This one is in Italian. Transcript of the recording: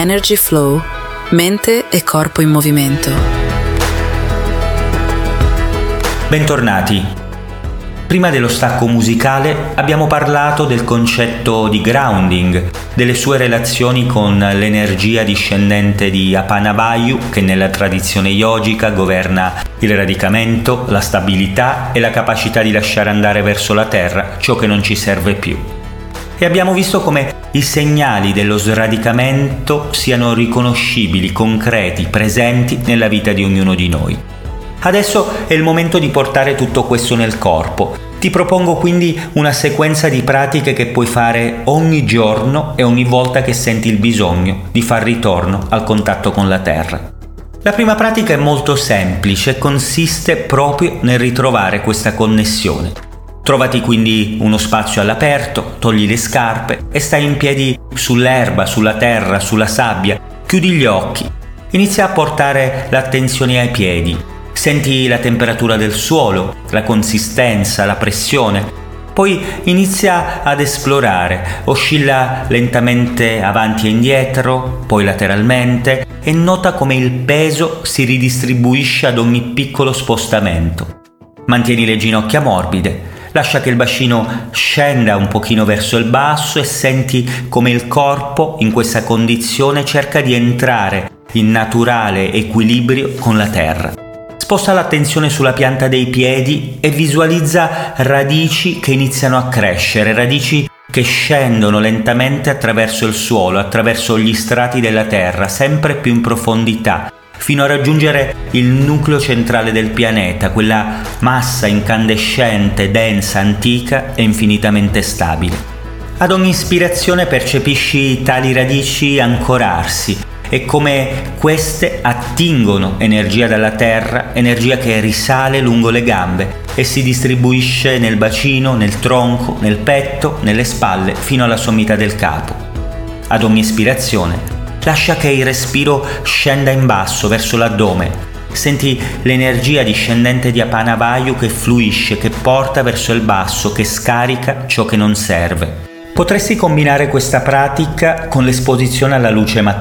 Energy Flow, mente e corpo in movimento. Bentornati. Prima dello stacco musicale abbiamo parlato del concetto di grounding, delle sue relazioni con l'energia discendente di Apana Vayu, che nella tradizione yogica governa il radicamento, la stabilità e la capacità di lasciare andare verso la terra ciò che non ci serve più. E abbiamo visto come i segnali dello sradicamento siano riconoscibili, concreti, presenti nella vita di ognuno di noi. Adesso è il momento di portare tutto questo nel corpo. Ti propongo quindi una sequenza di pratiche che puoi fare ogni giorno e ogni volta che senti il bisogno di far ritorno al contatto con la terra. La prima pratica è molto semplice e consiste proprio nel ritrovare questa connessione. Trovati quindi uno spazio all'aperto, togli le scarpe e stai in piedi sull'erba, sulla terra, sulla sabbia. Chiudi gli occhi. Inizia a portare l'attenzione ai piedi. Senti la temperatura del suolo, la consistenza, la pressione. Poi inizia ad esplorare. Oscilla lentamente avanti e indietro, poi lateralmente e nota come il peso si ridistribuisce ad ogni piccolo spostamento. Mantieni le ginocchia morbide. Lascia che il bacino scenda un pochino verso il basso e senti come il corpo in questa condizione cerca di entrare in naturale equilibrio con la terra. Sposta l'attenzione sulla pianta dei piedi e visualizza radici che iniziano a crescere, radici che scendono lentamente attraverso il suolo, attraverso gli strati della terra, sempre più in profondità, fino a raggiungere il nucleo centrale del pianeta, quella massa incandescente, densa, antica e infinitamente stabile. Ad ogni ispirazione percepisci tali radici ancorarsi e come queste attingono energia dalla terra, energia che risale lungo le gambe e si distribuisce nel bacino, nel tronco, nel petto, nelle spalle, fino alla sommità del capo. Ad ogni ispirazione lascia che il respiro scenda in basso verso l'addome. Senti l'energia discendente di Apana Vayu che fluisce, che porta verso il basso, che scarica ciò che non serve. Potresti combinare questa pratica con l'esposizione alla luce mattutina.